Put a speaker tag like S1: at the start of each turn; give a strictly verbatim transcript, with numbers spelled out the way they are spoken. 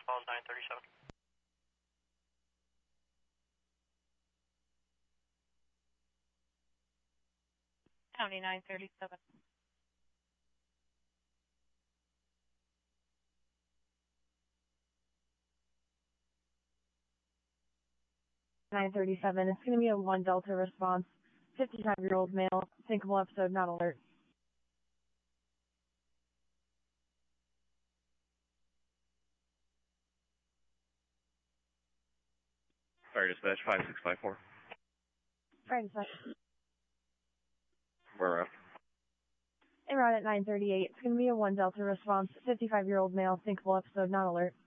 S1: Falls nine thirty-seven.
S2: County nine thirty-seven.
S3: nine thirty-seven, it's going to be a one Delta response, fifty-five-year-old male, sinkable episode, not alert.
S4: Fire dispatch five six five four.
S3: Fire dispatch.
S4: We're up.
S3: En route at nine thirty-eight, it's going to be a one Delta response, fifty-five-year-old male, sinkable episode, not alert.